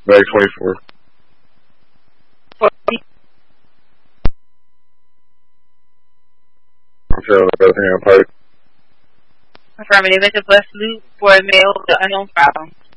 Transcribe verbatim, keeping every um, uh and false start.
Bag twenty-four. Okay, on the other hand, pipe. Affirmative. It's a bus loop for a male with an unknown problem.